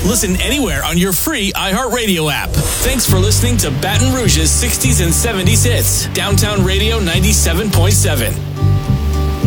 Listen anywhere on your free iHeartRadio app. Thanks for listening to Baton Rouge's 60s and 70s hits. Downtown Radio 97.7.